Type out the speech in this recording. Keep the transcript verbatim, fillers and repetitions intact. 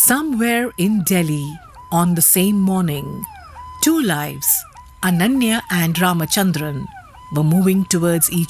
Somewhere in Delhi, on the same morning, two lives, Ananya and Ramachandran, were moving towards each